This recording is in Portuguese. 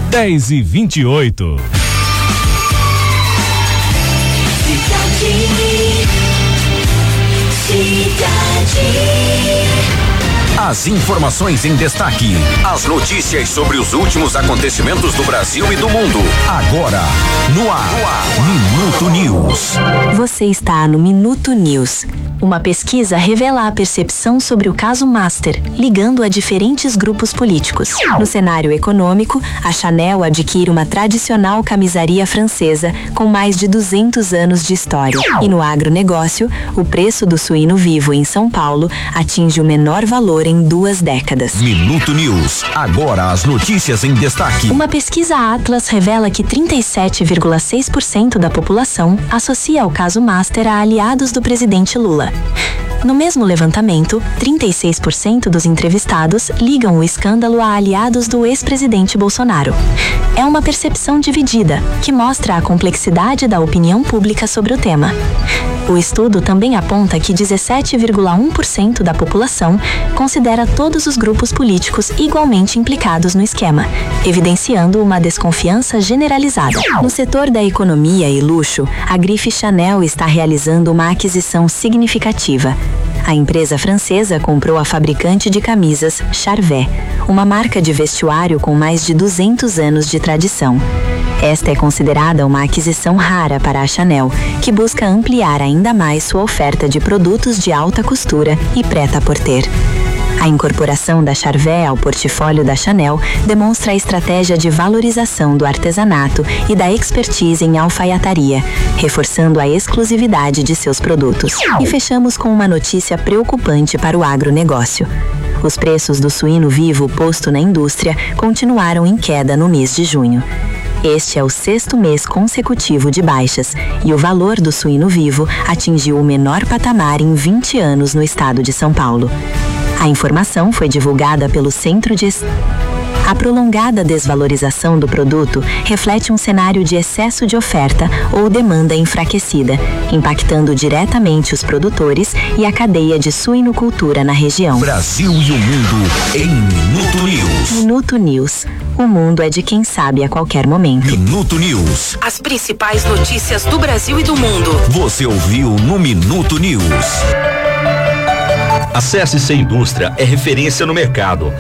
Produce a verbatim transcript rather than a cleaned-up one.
dez e vinte e oito. As informações em destaque, as notícias sobre os últimos acontecimentos do Brasil e do mundo. Agora, no ar, no ar. Minuto News. Você está no Minuto News. Uma pesquisa revela a percepção sobre o caso Master, ligando a diferentes grupos políticos. No cenário econômico, a Chanel adquire uma tradicional camisaria francesa com mais de duzentos anos de história. E no agronegócio, o preço do suíno vivo em São Paulo atinge o menor valor em duas décadas. Minuto News. Agora as notícias em destaque. Uma pesquisa Atlas revela que trinta e sete vírgula seis por cento da população associa o caso Master a aliados do presidente Lula. No mesmo levantamento, trinta e seis por cento dos entrevistados ligam o escândalo a aliados do ex-presidente Bolsonaro. É uma percepção dividida, que mostra a complexidade da opinião pública sobre o tema. O estudo também aponta que dezessete vírgula um por cento da população considera todos os grupos políticos igualmente implicados no esquema, evidenciando uma desconfiança generalizada. No setor da economia e luxo, a grife Chanel está realizando uma aquisição significativa. A empresa francesa comprou a fabricante de camisas Charvet, uma marca de vestuário com mais de duzentos anos de tradição. Esta é considerada uma aquisição rara para a Chanel, que busca ampliar ainda mais sua oferta de produtos de alta costura e prêt-à-porter. A incorporação da Charvet ao portfólio da Chanel demonstra a estratégia de valorização do artesanato e da expertise em alfaiataria, reforçando a exclusividade de seus produtos. E fechamos com uma notícia preocupante para o agronegócio. Os preços do suíno vivo posto na indústria continuaram em queda no mês de junho. Este é o sexto mês consecutivo de baixas e o valor do suíno vivo atingiu o menor patamar em vinte anos no estado de São Paulo. A informação foi divulgada pelo Centro de... A prolongada desvalorização do produto reflete um cenário de excesso de oferta ou demanda enfraquecida, impactando diretamente os produtores e a cadeia de suinocultura na região. Brasil e o mundo em Minuto News. Minuto News. O mundo é de quem sabe a qualquer momento. Minuto News. As principais notícias do Brasil e do mundo. Você ouviu no Minuto News. A C S C Indústria é referência no mercado.